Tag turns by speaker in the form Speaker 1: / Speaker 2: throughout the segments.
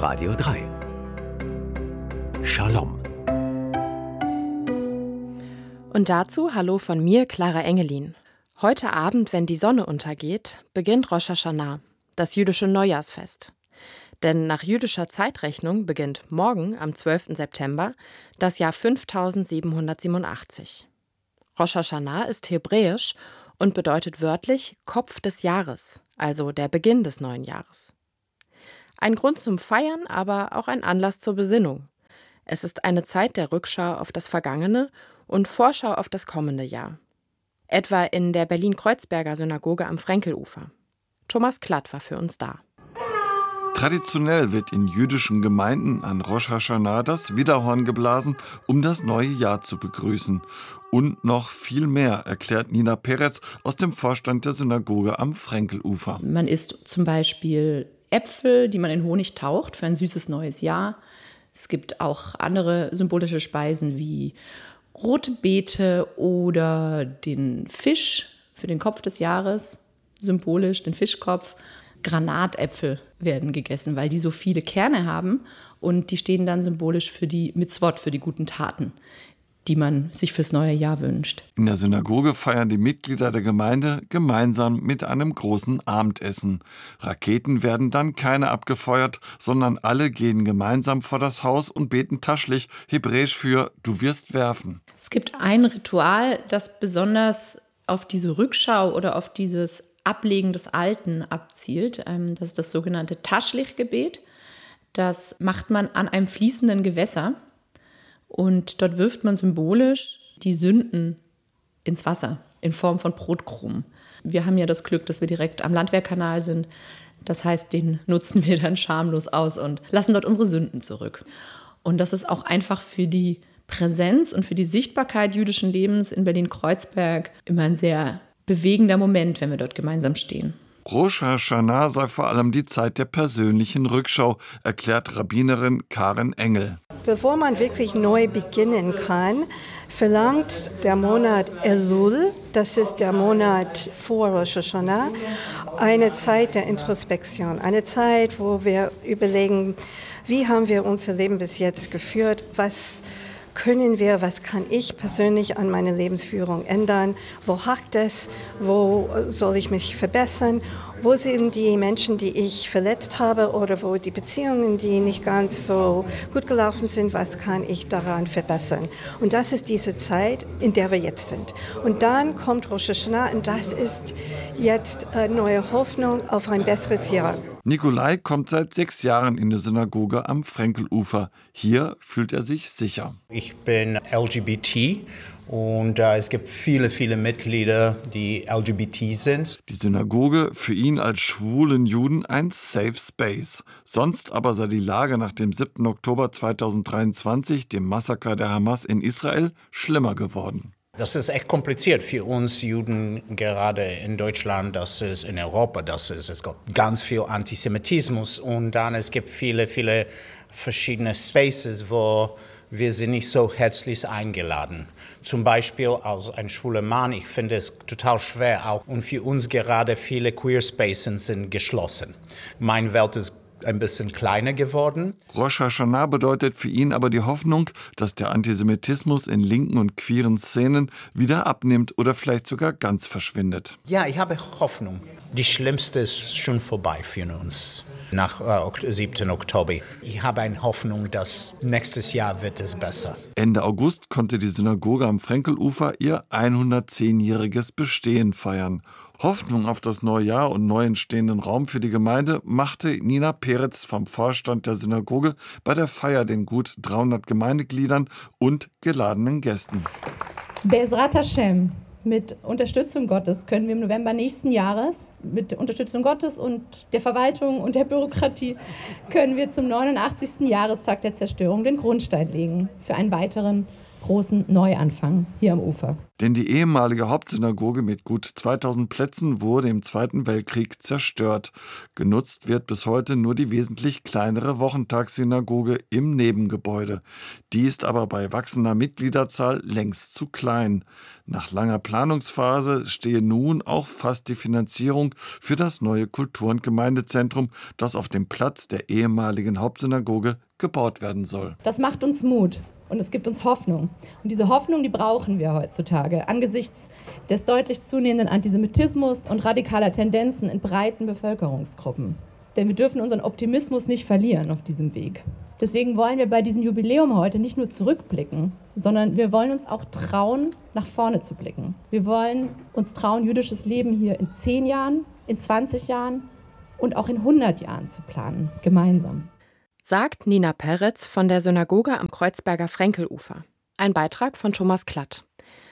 Speaker 1: Radio 3. Shalom.
Speaker 2: Und dazu hallo von mir, Clara Engelin. Heute Abend, wenn die Sonne untergeht, beginnt Rosh Hashanah, das jüdische Neujahrsfest. Denn nach jüdischer Zeitrechnung beginnt morgen, am 12. September, das Jahr 5787. Rosh Hashanah ist hebräisch und bedeutet wörtlich Kopf des Jahres, also der Beginn des neuen Jahres. Ein Grund zum Feiern, aber auch ein Anlass zur Besinnung. Es ist eine Zeit der Rückschau auf das Vergangene und Vorschau auf das kommende Jahr. Etwa in der Berlin-Kreuzberger Synagoge am Frenkelufer. Thomas Klatt war für uns da.
Speaker 3: Traditionell wird in jüdischen Gemeinden an Rosh Hashanah das Widderhorn geblasen, um das neue Jahr zu begrüßen. Und noch viel mehr, erklärt Nina Peretz aus dem Vorstand der Synagoge am Frenkelufer.
Speaker 4: Man isst zum Beispiel Äpfel, die man in Honig taucht für ein süßes neues Jahr. Es gibt auch andere symbolische Speisen wie rote Beete oder den Fisch für den Kopf des Jahres, symbolisch den Fischkopf. Granatäpfel werden gegessen, weil die so viele Kerne haben und die stehen dann symbolisch für die Mitzvot, für die guten Taten, die man sich fürs neue Jahr wünscht.
Speaker 3: In der Synagoge feiern die Mitglieder der Gemeinde gemeinsam mit einem großen Abendessen. Raketen werden dann keine abgefeuert, sondern alle gehen gemeinsam vor das Haus und beten taschlich, hebräisch für „Du wirst werfen“.
Speaker 4: Es gibt ein Ritual, das besonders auf diese Rückschau oder auf dieses Ablegen des Alten abzielt. Das ist das sogenannte Taschlich-Gebet. Das macht man an einem fließenden Gewässer und dort wirft man symbolisch die Sünden ins Wasser in Form von Brotkrumen. Wir haben ja das Glück, dass wir direkt am Landwehrkanal sind. Das heißt, den nutzen wir dann schamlos aus und lassen dort unsere Sünden zurück. Und das ist auch einfach für die Präsenz und für die Sichtbarkeit jüdischen Lebens in Berlin-Kreuzberg immer ein sehr bewegender Moment, wenn wir dort gemeinsam stehen.
Speaker 3: Rosh Hashanah sei vor allem die Zeit der persönlichen Rückschau, erklärt Rabbinerin Karen Engel.
Speaker 5: Bevor man wirklich neu beginnen kann, verlangt der Monat Elul, das ist der Monat vor Rosh Hashanah, eine Zeit der Introspektion, eine Zeit, wo wir überlegen, wie haben wir unser Leben bis jetzt geführt, was kann ich persönlich an meiner Lebensführung ändern? Wo hakt es? Wo soll ich mich verbessern? Wo sind die Menschen, die ich verletzt habe oder wo die Beziehungen, die nicht ganz so gut gelaufen sind, was kann ich daran verbessern? Und das ist diese Zeit, in der wir jetzt sind. Und dann kommt Rosh Hashanah und das ist jetzt eine neue Hoffnung auf ein besseres Jahr.
Speaker 3: Nikolai kommt seit 6 Jahren in die Synagoge am Frenkelufer. Hier fühlt er sich sicher.
Speaker 6: Ich bin LGBT und es gibt viele Mitglieder, die LGBT sind.
Speaker 3: Die Synagoge für ihn als schwulen Juden ein Safe Space. Sonst aber sei die Lage nach dem 7. Oktober 2023, dem Massaker der Hamas in Israel, schlimmer geworden.
Speaker 6: Das ist echt kompliziert für uns Juden, gerade in Deutschland, das ist in Europa, es gibt ganz viel Antisemitismus und dann es gibt viele verschiedene Spaces, wo wir sind nicht so herzlich eingeladen. Zum Beispiel als ein schwuler Mann, ich finde es total schwer auch und für uns gerade viele Queer Spaces sind geschlossen. Meine Welt ist ein bisschen kleiner geworden.
Speaker 3: Rosh Hashanah bedeutet für ihn aber die Hoffnung, dass der Antisemitismus in linken und queeren Szenen wieder abnimmt oder vielleicht sogar ganz verschwindet.
Speaker 6: Ja, ich habe Hoffnung. Die Schlimmste ist schon vorbei für uns nach 7. Oktober. Ich habe eine Hoffnung, dass nächstes Jahr wird es besser.
Speaker 3: Ende August konnte die Synagoge am Frenkelufer ihr 110-jähriges Bestehen feiern. Hoffnung auf das neue Jahr und neu entstehenden Raum für die Gemeinde machte Nina Peretz vom Vorstand der Synagoge bei der Feier den gut 300 Gemeindegliedern und geladenen Gästen.
Speaker 7: Be'ezrat Hashem, mit Unterstützung Gottes können wir im November nächsten Jahres, mit Unterstützung Gottes und der Verwaltung und der Bürokratie, können wir zum 89. Jahrestag der Zerstörung den Grundstein legen für einen weiteren großen Neuanfang hier am Ufer.
Speaker 3: Denn die ehemalige Hauptsynagoge mit gut 2000 Plätzen wurde im Zweiten Weltkrieg zerstört. Genutzt wird bis heute nur die wesentlich kleinere Wochentagssynagoge im Nebengebäude. Die ist aber bei wachsender Mitgliederzahl längst zu klein. Nach langer Planungsphase stehe nun auch fast die Finanzierung für das neue Kultur- und Gemeindezentrum, das auf dem Platz der ehemaligen Hauptsynagoge gebaut werden soll.
Speaker 7: Das macht uns Mut. Und es gibt uns Hoffnung. Und diese Hoffnung, die brauchen wir heutzutage angesichts des deutlich zunehmenden Antisemitismus und radikaler Tendenzen in breiten Bevölkerungsgruppen. Denn wir dürfen unseren Optimismus nicht verlieren auf diesem Weg. Deswegen wollen wir bei diesem Jubiläum heute nicht nur zurückblicken, sondern wir wollen uns auch trauen, nach vorne zu blicken. Wir wollen uns trauen, jüdisches Leben hier in 10 Jahren, in 20 Jahren und auch in 100 Jahren zu planen, gemeinsam.
Speaker 2: Sagt Nina Peretz von der Synagoge am Kreuzberger Frenkelufer. Ein Beitrag von Thomas Klatt.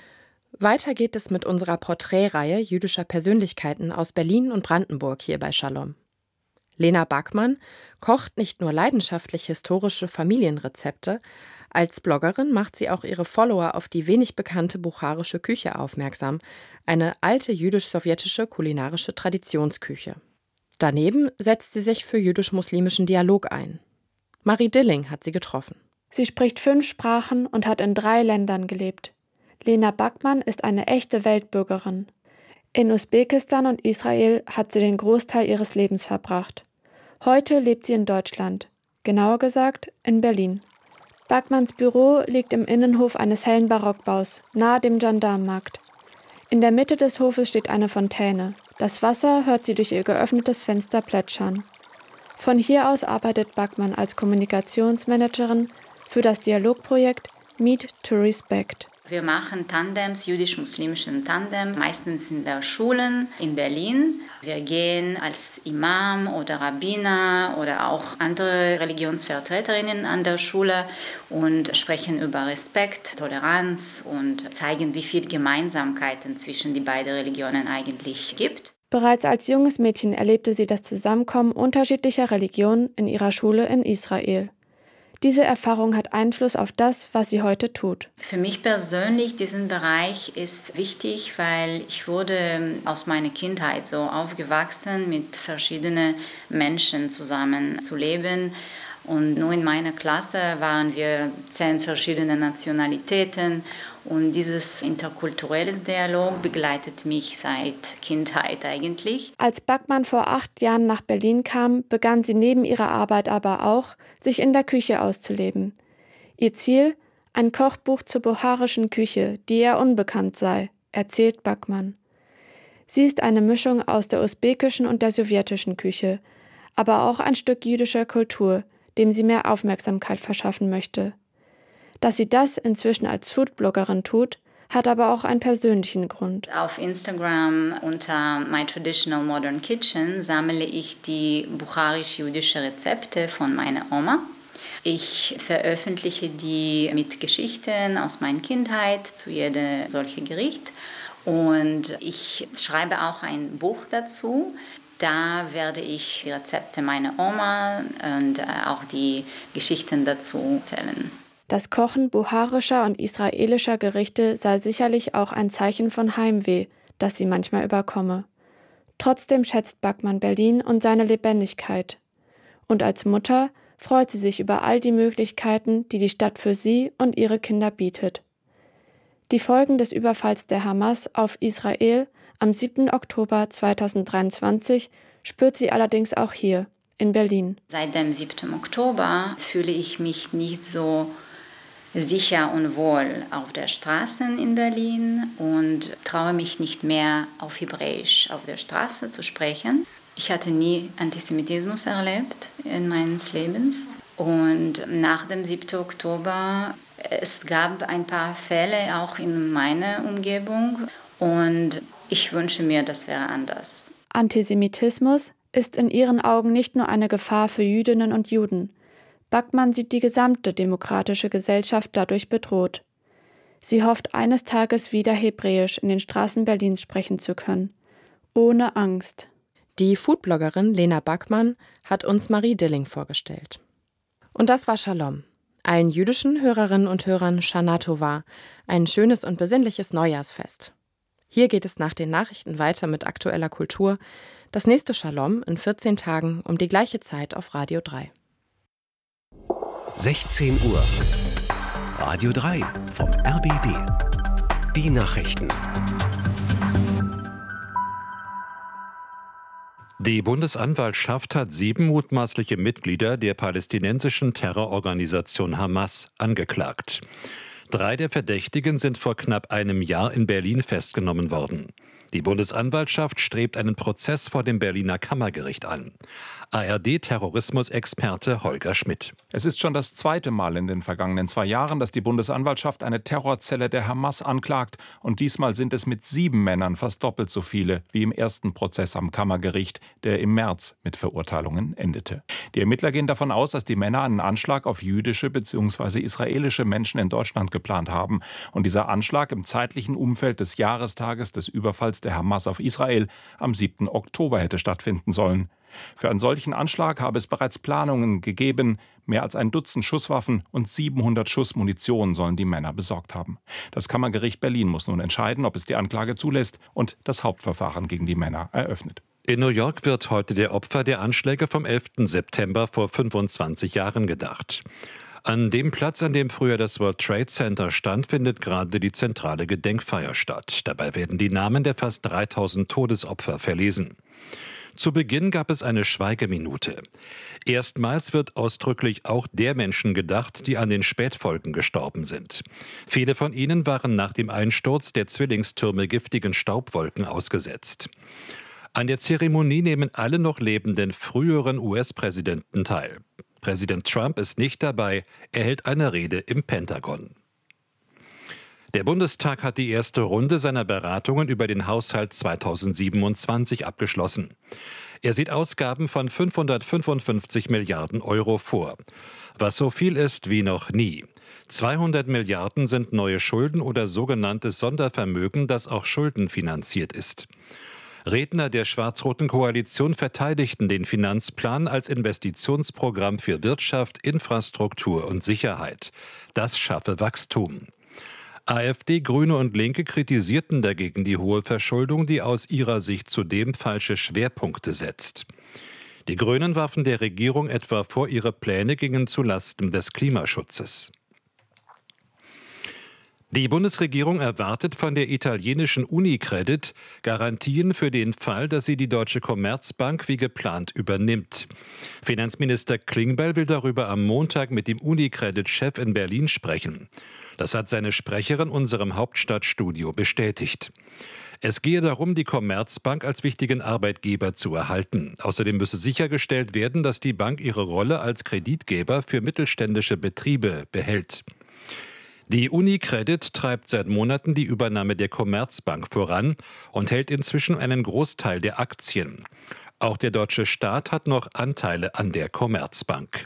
Speaker 2: Weiter geht es mit unserer Porträtreihe jüdischer Persönlichkeiten aus Berlin und Brandenburg hier bei Shalom. Lena Backmann kocht nicht nur leidenschaftlich historische Familienrezepte, als Bloggerin macht sie auch ihre Follower auf die wenig bekannte bucharische Küche aufmerksam, eine alte jüdisch-sowjetische kulinarische Traditionsküche. Daneben setzt sie sich für jüdisch-muslimischen Dialog ein. Marie Dilling hat sie getroffen.
Speaker 1: Sie spricht 5 Sprachen und hat in 3 Ländern gelebt. Lena Backmann ist eine echte Weltbürgerin. In Usbekistan und Israel hat sie den Großteil ihres Lebens verbracht. Heute lebt sie in Deutschland, genauer gesagt in Berlin. Backmanns Büro liegt im Innenhof eines hellen Barockbaus, nahe dem Gendarmenmarkt. In der Mitte des Hofes steht eine Fontäne. Das Wasser hört sie durch ihr geöffnetes Fenster plätschern. Von hier aus arbeitet Backmann als Kommunikationsmanagerin für das Dialogprojekt Meet to Respect.
Speaker 8: Wir machen Tandems, jüdisch-muslimischen Tandem, meistens in der Schulen in Berlin. Wir gehen als Imam oder Rabbiner oder auch andere Religionsvertreterinnen an der Schule und sprechen über Respekt, Toleranz und zeigen, wie viel Gemeinsamkeiten zwischen die beiden Religionen eigentlich gibt.
Speaker 1: Bereits als junges Mädchen erlebte sie das Zusammenkommen unterschiedlicher Religionen in ihrer Schule in Israel. Diese Erfahrung hat Einfluss auf das, was sie heute tut.
Speaker 8: Für mich persönlich, diesen Bereich ist wichtig, weil ich wurde aus meiner Kindheit so aufgewachsen, mit verschiedenen Menschen zusammen zu leben. Und nur in meiner Klasse waren wir 10 verschiedene Nationalitäten. Und dieses interkulturelle Dialog begleitet mich seit Kindheit eigentlich.
Speaker 1: Als Backmann vor 8 Jahren nach Berlin kam, begann sie neben ihrer Arbeit aber auch, sich in der Küche auszuleben. Ihr Ziel? Ein Kochbuch zur bucharischen Küche, die ihr unbekannt sei, erzählt Backmann. Sie ist eine Mischung aus der usbekischen und der sowjetischen Küche, aber auch ein Stück jüdischer Kultur, dem sie mehr Aufmerksamkeit verschaffen möchte. Dass sie das inzwischen als Foodbloggerin tut, hat aber auch einen persönlichen Grund.
Speaker 8: Auf Instagram unter My Traditional Modern Kitchen sammle ich die bucharisch-jüdische Rezepte von meiner Oma. Ich veröffentliche die mit Geschichten aus meiner Kindheit zu jedem solchen Gericht. Und ich schreibe auch ein Buch dazu. Da werde ich die Rezepte meiner Oma und auch die Geschichten dazu erzählen.
Speaker 1: Das Kochen bucharischer und israelischer Gerichte sei sicherlich auch ein Zeichen von Heimweh, das sie manchmal überkomme. Trotzdem schätzt Backmann Berlin und seine Lebendigkeit. Und als Mutter freut sie sich über all die Möglichkeiten, die die Stadt für sie und ihre Kinder bietet. Die Folgen des Überfalls der Hamas auf Israel am 7. Oktober 2023 spürt sie allerdings auch hier, in Berlin.
Speaker 8: Seit dem 7. Oktober fühle ich mich nicht so sicher und wohl auf der Straße in Berlin und traue mich nicht mehr auf Hebräisch auf der Straße zu sprechen. Ich hatte nie Antisemitismus erlebt in meines Lebens. Und nach dem 7. Oktober, es gab ein paar Fälle auch in meiner Umgebung und ich wünsche mir, das wäre anders.
Speaker 1: Antisemitismus ist in ihren Augen nicht nur eine Gefahr für Jüdinnen und Juden. Backmann sieht die gesamte demokratische Gesellschaft dadurch bedroht. Sie hofft, eines Tages wieder Hebräisch in den Straßen Berlins sprechen zu können. Ohne Angst.
Speaker 2: Die Foodbloggerin Lena Backmann hat uns Marie Dilling vorgestellt. Und das war Shalom. Allen jüdischen Hörerinnen und Hörern Shana Tova, ein schönes und besinnliches Neujahrsfest. Hier geht es nach den Nachrichten weiter mit aktueller Kultur. Das nächste Shalom in 14 Tagen um die gleiche Zeit auf Radio 3.
Speaker 9: 16 Uhr. Radio 3 vom RBB. Die Nachrichten.
Speaker 10: Die Bundesanwaltschaft hat 7 mutmaßliche Mitglieder der palästinensischen Terrororganisation Hamas angeklagt. 3 der Verdächtigen sind vor knapp einem Jahr in Berlin festgenommen worden. Die Bundesanwaltschaft strebt einen Prozess vor dem Berliner Kammergericht an. ARD-Terrorismusexperte Holger Schmidt.
Speaker 11: Es ist schon das zweite Mal in den vergangenen 2 Jahren, dass die Bundesanwaltschaft eine Terrorzelle der Hamas anklagt. Und diesmal sind es mit 7 Männern fast doppelt so viele wie im ersten Prozess am Kammergericht, der im März mit Verurteilungen endete. Die Ermittler gehen davon aus, dass die Männer einen Anschlag auf jüdische bzw. israelische Menschen in Deutschland geplant haben. Und dieser Anschlag im zeitlichen Umfeld des Jahrestages des Überfalls der Hamas auf Israel am 7. Oktober hätte stattfinden sollen. Für einen solchen Anschlag habe es bereits Planungen gegeben. Mehr als ein Dutzend Schusswaffen und 700 Schuss Munition sollen die Männer besorgt haben. Das Kammergericht Berlin muss nun entscheiden, ob es die Anklage zulässt und das Hauptverfahren gegen die Männer eröffnet.
Speaker 10: In New York wird heute der Opfer der Anschläge vom 11. September vor 25 Jahren gedacht. An dem Platz, an dem früher das World Trade Center stand, findet gerade die zentrale Gedenkfeier statt. Dabei werden die Namen der fast 3000 Todesopfer verlesen. Zu Beginn gab es eine Schweigeminute. Erstmals wird ausdrücklich auch der Menschen gedacht, die an den Spätfolgen gestorben sind. Viele von ihnen waren nach dem Einsturz der Zwillingstürme giftigen Staubwolken ausgesetzt. An der Zeremonie nehmen alle noch lebenden früheren US-Präsidenten teil. Präsident Trump ist nicht dabei, er hält eine Rede im Pentagon. Der Bundestag hat die erste Runde seiner Beratungen über den Haushalt 2027 abgeschlossen. Er sieht Ausgaben von 555 Milliarden Euro vor, was so viel ist wie noch nie. 200 Milliarden sind neue Schulden oder sogenanntes Sondervermögen, das auch schuldenfinanziert ist. Redner der schwarz-roten Koalition verteidigten den Finanzplan als Investitionsprogramm für Wirtschaft, Infrastruktur und Sicherheit. Das schaffe Wachstum. AfD, Grüne und Linke kritisierten dagegen die hohe Verschuldung, die aus ihrer Sicht zudem falsche Schwerpunkte setzt. Die Grünen warfen der Regierung etwa vor, ihre Pläne gingen zulasten des Klimaschutzes. Die Bundesregierung erwartet von der italienischen Unicredit Garantien für den Fall, dass sie die Deutsche Commerzbank wie geplant übernimmt. Finanzminister Klingbeil will darüber am Montag mit dem Unicredit-Chef in Berlin sprechen. Das hat seine Sprecherin unserem Hauptstadtstudio bestätigt. Es gehe darum, die Commerzbank als wichtigen Arbeitgeber zu erhalten. Außerdem müsse sichergestellt werden, dass die Bank ihre Rolle als Kreditgeber für mittelständische Betriebe behält. Die Unicredit treibt seit Monaten die Übernahme der Commerzbank voran und hält inzwischen einen Großteil der Aktien. Auch der deutsche Staat hat noch Anteile an der Commerzbank.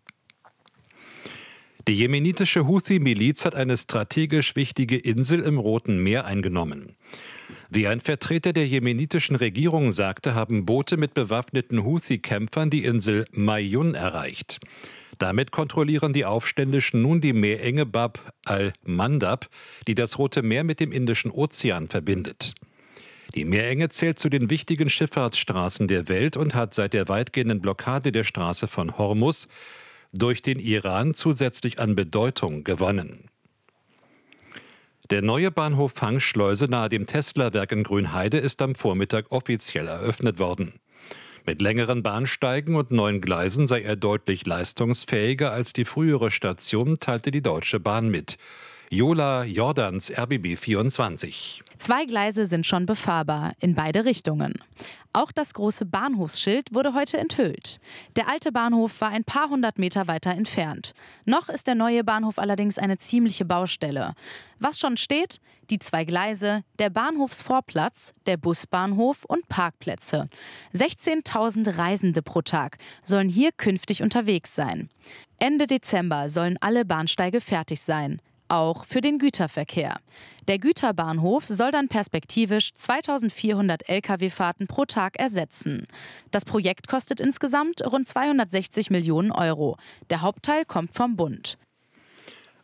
Speaker 10: Die jemenitische Houthi-Miliz hat eine strategisch wichtige Insel im Roten Meer eingenommen. Wie ein Vertreter der jemenitischen Regierung sagte, haben Boote mit bewaffneten Houthi-Kämpfern die Insel Mayun erreicht. Damit kontrollieren die Aufständischen nun die Meerenge Bab al-Mandab, die das Rote Meer mit dem Indischen Ozean verbindet. Die Meerenge zählt zu den wichtigen Schifffahrtsstraßen der Welt und hat seit der weitgehenden Blockade der Straße von Hormuz durch den Iran zusätzlich an Bedeutung gewonnen. Der neue Bahnhof Fangschleuse nahe dem Tesla-Werk in Grünheide ist am Vormittag offiziell eröffnet worden. Mit längeren Bahnsteigen und neuen Gleisen sei er deutlich leistungsfähiger als die frühere Station, teilte die Deutsche Bahn mit. Jola Jordans, RBB 24.
Speaker 12: 2 Gleise sind schon befahrbar, in beide Richtungen. Auch das große Bahnhofsschild wurde heute enthüllt. Der alte Bahnhof war ein paar 100 Meter weiter entfernt. Noch ist der neue Bahnhof allerdings eine ziemliche Baustelle. Was schon steht? Die 2 Gleise, der Bahnhofsvorplatz, der Busbahnhof und Parkplätze. 16.000 Reisende pro Tag sollen hier künftig unterwegs sein. Ende Dezember sollen alle Bahnsteige fertig sein. Auch für den Güterverkehr. Der Güterbahnhof soll dann perspektivisch 2400 Lkw-Fahrten pro Tag ersetzen. Das Projekt kostet insgesamt rund 260 Millionen Euro. Der Hauptteil kommt vom Bund.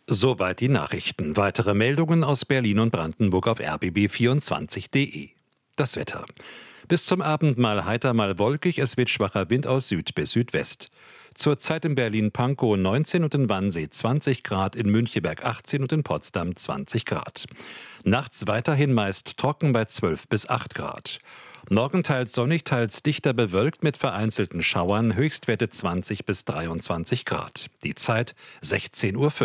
Speaker 10: Soweit die Nachrichten. Weitere Meldungen aus Berlin und Brandenburg auf rbb24.de. Das Wetter. Bis zum Abend mal heiter, mal wolkig. Es weht schwacher Wind aus Süd bis Südwest. Zurzeit in Berlin-Pankow 19 und in Wannsee 20 Grad, in Müncheberg 18 und in Potsdam 20 Grad. Nachts weiterhin meist trocken bei 12 bis 8 Grad. Morgen teils sonnig, teils dichter bewölkt mit vereinzelten Schauern, Höchstwerte 20 bis 23 Grad. Die Zeit 16:05 Uhr.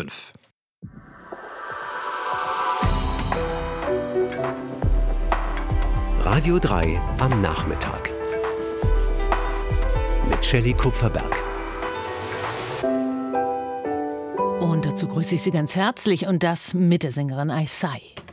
Speaker 9: Radio 3 am Nachmittag. Mit Shelley Kupferberg.
Speaker 13: Und dazu grüße ich Sie ganz herzlich und das mit der Sängerin Aysai.